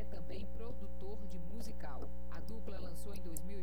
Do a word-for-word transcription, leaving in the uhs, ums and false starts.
é também produtor de musical. A dupla lançou em dois mil